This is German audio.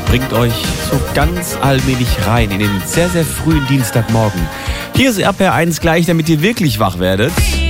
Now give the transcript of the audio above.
bringt euch so ganz allmählich rein in den sehr, sehr frühen Dienstagmorgen. Hier ist RPR1 gleich, damit ihr wirklich wach werdet.